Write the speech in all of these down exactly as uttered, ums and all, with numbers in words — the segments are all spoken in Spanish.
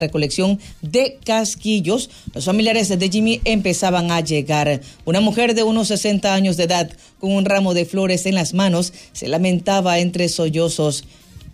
recolección de casquillos. Los familiares de Jimmy empezaban a llegar. Una mujer de unos sesenta años de edad, con un ramo de flores en las manos, se lamentaba entre sollozos.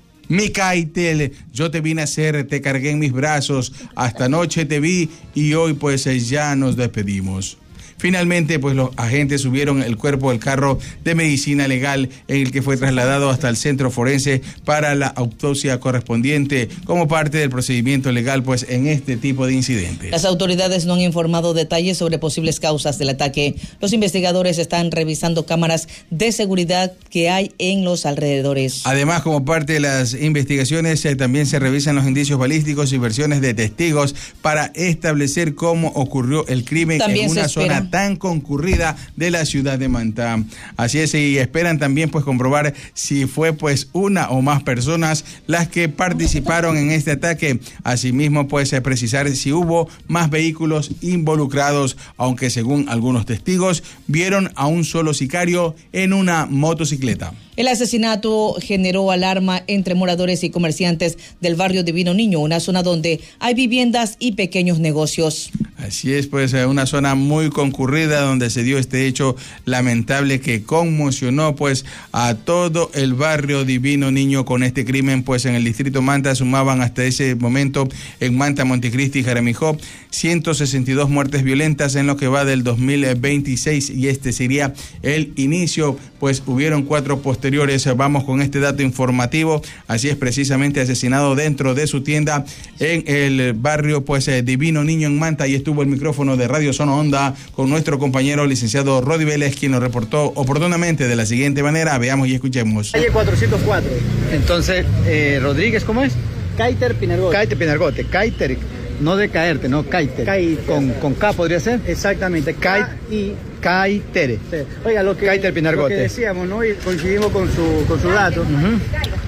Mi Keitel, yo te vine a hacer, te cargué en mis brazos, hasta anoche te vi y hoy pues ya nos despedimos. Finalmente, pues los agentes subieron el cuerpo del carro de medicina legal en el que fue trasladado hasta el centro forense para la autopsia correspondiente como parte del procedimiento legal pues en este tipo de incidentes. Las autoridades no han informado detalles sobre posibles causas del ataque. Los investigadores están revisando cámaras de seguridad que hay en los alrededores. Además, como parte de las investigaciones, eh, también se revisan los indicios balísticos y versiones de testigos para establecer cómo ocurrió el crimen también en una zona tan concurrida de la ciudad de Manta. Así es, y esperan también pues comprobar si fue pues una o más personas las que participaron en este ataque. Asimismo pues precisar si hubo más vehículos involucrados, aunque según algunos testigos vieron a un solo sicario en una motocicleta. El asesinato generó alarma entre moradores y comerciantes del barrio Divino Niño, una zona donde hay viviendas y pequeños negocios. Así es, pues una zona muy concurrida donde se dio este hecho lamentable que conmocionó pues a todo el barrio Divino Niño con este crimen. Pues en el distrito Manta sumaban hasta ese momento en Manta, Montecristi y Jaramillo ciento sesenta y dos muertes violentas en lo que va del dos mil veintiséis, y este sería el inicio, pues hubieron cuatro posteriores. Vamos con este dato informativo. Así es, precisamente asesinado dentro de su tienda en el barrio pues eh, Divino Niño en Manta, y estuvo el micrófono de Radio Zona Onda con nuestro compañero licenciado Rodi Vélez, quien nos reportó oportunamente de la siguiente manera. Veamos y escuchemos. Calle cuatrocientos cuatro. Entonces, eh, Rodríguez, ¿cómo es? Keiter Pinargote. Keiter Pinargote. Keiter, no de caerte, no, Keiter. Keiter. Con, con K podría ser. Exactamente. K y Keiter. Sí. Oiga, lo que, Keiter Pinargote. Lo que decíamos, ¿no? Y coincidimos con su, con su dato. Uh-huh.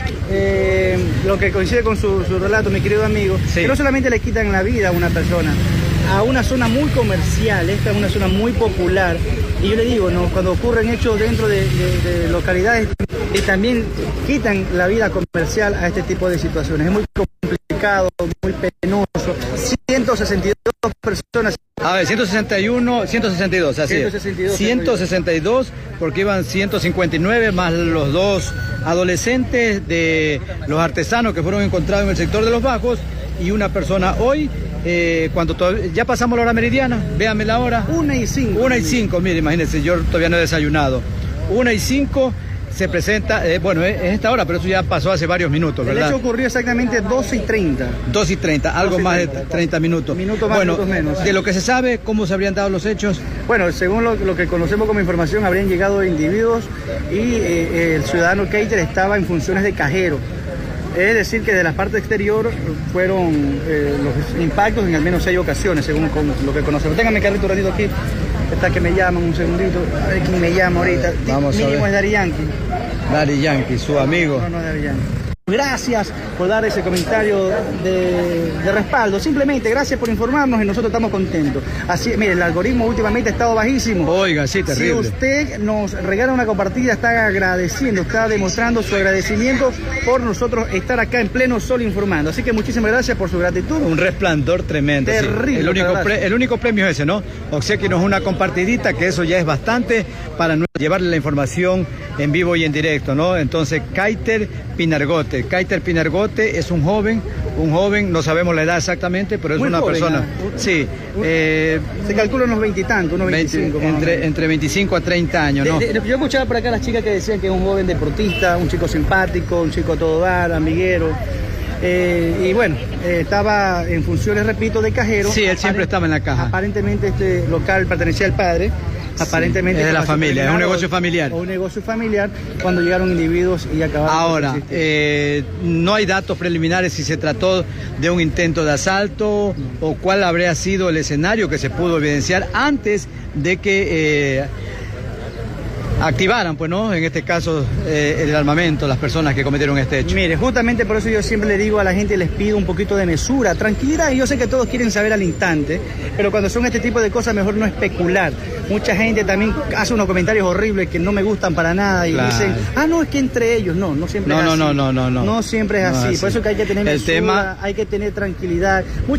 Eh, lo que coincide con su, su relato, mi querido amigo, sí. Que no solamente le quitan la vida a una persona, a una zona muy comercial, esta es una zona muy popular, y yo le digo, ¿no? Cuando ocurren hechos dentro de, de, de localidades, y también quitan la vida comercial a este tipo de situaciones, es muy complicado, muy penoso. ciento sesenta y dos personas. A ver, ciento sesenta y uno, ciento sesenta y dos, así ciento sesenta y dos, es. ciento sesenta y dos, porque iban ciento cincuenta y nueve más los dos adolescentes de los artesanos que fueron encontrados en el sector de Los Bajos, y una persona hoy, eh, cuando todavía, ya pasamos la hora meridiana, véame la hora. Una y cinco. Una y cinco, mire, imagínense, yo todavía no he desayunado. Una y cinco. Se presenta, eh, bueno, es esta hora, pero eso ya pasó hace varios minutos, ¿verdad? El hecho ocurrió exactamente doce y treinta. doce y treinta, algo más de treinta minutos. Minutos más, bueno, minutos menos. De lo que se sabe, ¿cómo se habrían dado los hechos? Bueno, según lo, lo que conocemos como información, habrían llegado individuos y eh, el ciudadano Keiter estaba en funciones de cajero. Es decir, que de la parte exterior fueron eh, los impactos en al menos seis ocasiones, según con lo que conocemos. Téngame, Carlito, un ratito aquí. Está que me llaman, un segundito. A ver quién me llama ahorita. Vamos Mínimo a ver. es Daddy Yankee. Daddy Yankee, su amigo. No, no, no, Daddy Yankee. Gracias por dar ese comentario de, de respaldo. Simplemente gracias por informarnos y nosotros estamos contentos. Así, mire, el algoritmo últimamente ha estado bajísimo. Oiga, sí, terrible. Si usted nos regala una compartida, está agradeciendo, está demostrando su agradecimiento por nosotros estar acá en pleno sol informando. Así que muchísimas gracias por su gratitud. Un resplandor tremendo. Terrible. Sí. El, único pre, el único premio es ese, ¿no? Obsequienos una compartidita, que eso ya es bastante para llevarle la información en vivo y en directo, ¿no? Entonces, Keiter Pinargote. Keiter Pinargote es un joven, un joven, no sabemos la edad exactamente, pero es Muy una joven, persona. ¿eh? Sí. Eh, Se calcula unos veintitantos, unos veinticinco. Entre, entre veinticinco a treinta años, ¿no? De, de, yo escuchaba por acá a las chicas que decían que es un joven deportista, un chico simpático, un chico a todo dar, amiguero. Eh, y bueno, eh, estaba en funciones, repito, de cajero. Sí, él siempre estaba en la caja. Aparentemente este local pertenecía al padre. Aparentemente sí, es de la familia, es un negocio familiar. O un negocio familiar, cuando llegaron individuos y acabaron. Ahora, eh, no hay datos preliminares si se trató de un intento de asalto no. o cuál habría sido el escenario que se pudo evidenciar antes de que eh, activaran, pues, ¿no? En este caso, eh, el armamento, las personas que cometieron este hecho. Mire, justamente por eso yo siempre le digo a la gente, les pido un poquito de mesura, tranquilidad. Yo sé que todos quieren saber al instante, pero cuando son este tipo de cosas, mejor no especular. Mucha gente también hace unos comentarios horribles que no me gustan para nada y claro. dicen, ah, no, es que entre ellos, no, no siempre no, es no, así. No, no, no, no. No siempre es no así. así. Por eso que hay que tener el mesura, tema... hay que tener tranquilidad. Mucha